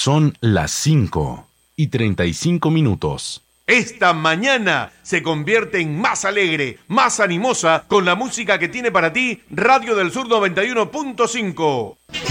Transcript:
Son las 5:35. Esta mañana se convierte en más alegre, más animosa, con la música que tiene para ti Radio del Sur 91.5.